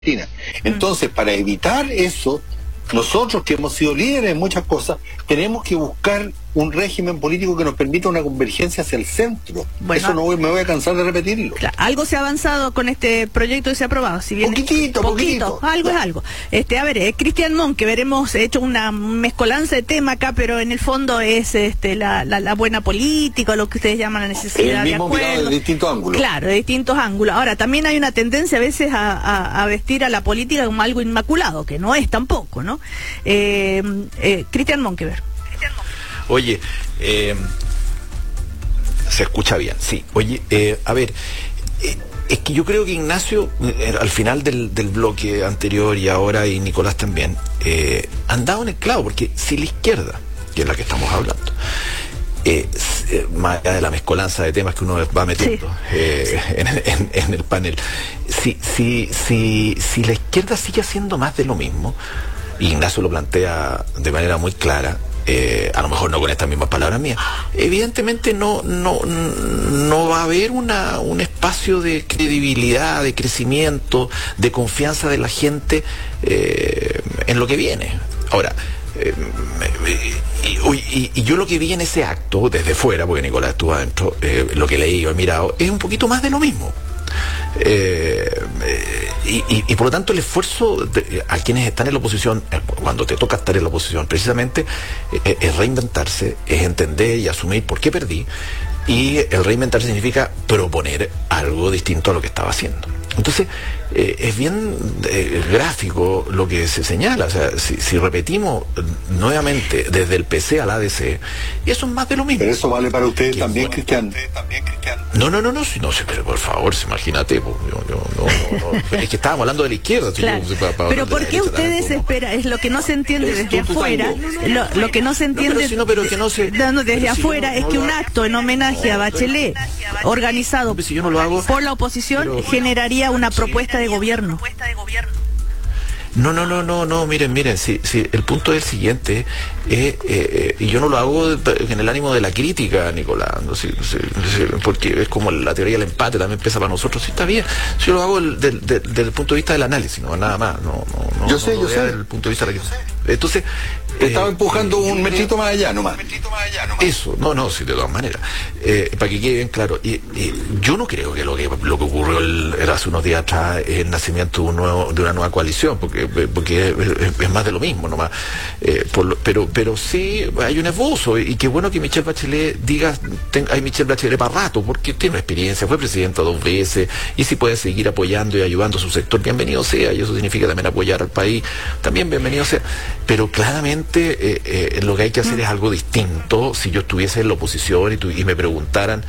Argentina. Entonces, para evitar eso, nosotros que hemos sido líderes en muchas cosas, tenemos que buscar un régimen político que nos permita una convergencia hacia el centro. Bueno, eso me voy a cansar de repetirlo. Claro, algo se ha avanzado con este proyecto y se ha aprobado. Si bien poquitito. Algo es algo. A ver, Cristian Monkever, hemos hecho una mezcolanza de tema acá, pero en el fondo es la buena política, lo que ustedes llaman la necesidad de acuerdo. De distintos ángulos. Claro, de distintos ángulos. Ahora, también hay una tendencia a veces a vestir a la política como algo inmaculado, que no es tampoco, ¿no? Cristian Monkever. Oye, se escucha bien, sí. Oye, a ver, es que yo creo que Ignacio, al final del bloque anterior y ahora, y Nicolás también, han dado en el clavo, porque si la izquierda, que es la que estamos hablando, más allá de la mezcolanza de temas que uno va metiendo en el panel, si la izquierda sigue haciendo más de lo mismo, y Ignacio lo plantea de manera muy clara, a lo mejor no con estas mismas palabras mías, evidentemente no va a haber un espacio de credibilidad, de crecimiento, de confianza de la gente en lo que viene. Ahora, y yo lo que vi en ese acto, desde fuera, porque Nicolás estuvo adentro, lo que leí o he mirado, es un poquito más de lo mismo. Y por lo tanto el esfuerzo a quienes están en la oposición, cuando te toca estar en la oposición, precisamente es reinventarse, es entender y asumir por qué perdí, y el reinventarse significa proponer algo distinto a lo que estaba haciendo. Entonces es bien gráfico lo que se señala. O sea, si repetimos nuevamente desde el PC al ADC, eso es más de lo mismo. Pero eso vale para ustedes también, Cristian. No, pero por favor, imagínate, no, es que estábamos hablando de la izquierda. Claro. Pero ¿por qué ustedes esperan? Es lo que no se entiende desde afuera. Lo que no se entiende desde afuera es que un acto en homenaje a Bachelet organizado por la oposición generaría una propuesta de gobierno. No, miren, si el punto es el siguiente, y yo no lo hago en el ánimo de la crítica, Nicolás, ¿no? Porque es como la teoría del empate, también pesa para nosotros, sí está bien, si yo lo hago desde el punto de vista del análisis, no nada más, yo sé. Desde el punto de vista de la crítica. Entonces, estaba empujando un metrito más allá nomás. Eso, sí, de todas maneras. Para que quede bien claro, y yo no creo que lo que ocurrió era hace unos días atrás es el nacimiento de una nueva coalición, porque es más de lo mismo nomás. Pero sí hay un esbozo, y qué bueno que Michelle Bachelet diga, hay Michelle Bachelet para rato, porque tiene experiencia, fue presidenta 2 veces, y si puede seguir apoyando y ayudando a su sector, bienvenido sea, y eso significa también apoyar al país, también bienvenido sea. Pero claramente lo que hay que hacer es algo distinto. Si yo estuviese en la oposición y me preguntaran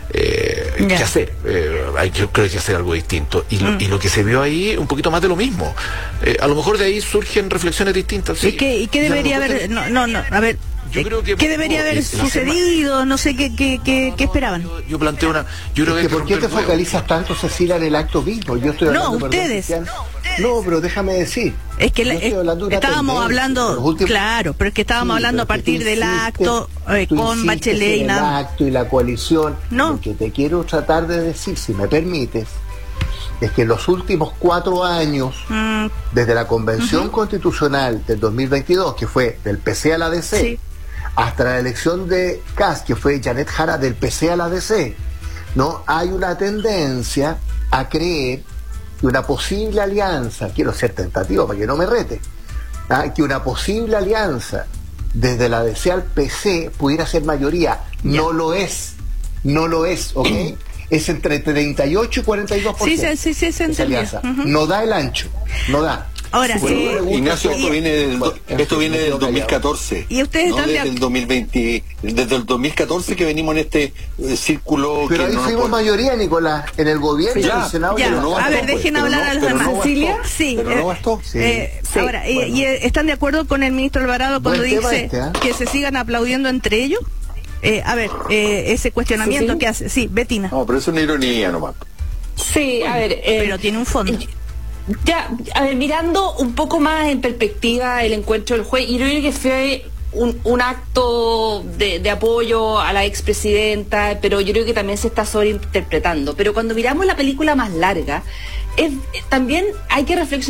qué hacer, yo creo que hay que hacer algo distinto, y lo que se vio ahí un poquito más de lo mismo. A lo mejor de ahí surgen reflexiones distintas, sí. ¿Y qué debería haber? A ver, yo creo que ¿qué debería haber sucedido? No sé qué esperaban. Yo planteo una. Yo creo que ¿por qué te focalizas tanto, Cecilia, en el acto mismo? Yo estoy hablando. Ustedes. No, pero déjame decir. Es que estábamos hablando, claro, pero es que estábamos hablando a partir del acto con Bachelet y nada. El acto y la coalición. No. Lo que te quiero tratar de decir, si me permites, es que en los últimos 4 años, desde la Convención Constitucional del 2022, que fue del PC a la ADC, hasta la elección de Kast, que fue Janet Jara del PC a la ADC, ¿no? Hay una tendencia a creer que una posible alianza, quiero ser tentativo para que no me rete, que una posible alianza desde la ADC al PC pudiera ser mayoría. No lo es, ¿ok? Es entre 38 y 42%. Sí, se entiende. No da el ancho, no da. Ahora, Ignacio, esto viene del 2014. ¿Y ustedes están desde el 2020, desde el 2014 que venimos en este círculo? Pero ahí fuimos mayoría, Nicolás, en el gobierno, en el Senado. A ver, dejen hablar a los demás. ¿Cilia? Sí. Pero no bastó. Ahora, ¿y están de acuerdo con el ministro Alvarado cuando dice que se sigan aplaudiendo entre ellos? A ver, ese cuestionamiento que hace. Sí, Betina. No, pero es una ironía nomás. Sí, a ver. Pero tiene un fondo. Ya, a ver, mirando un poco más en perspectiva el encuentro del jueves, y yo creo que fue un acto de apoyo a la expresidenta, pero yo creo que también se está sobreinterpretando. Pero cuando miramos la película más larga, también hay que reflexionar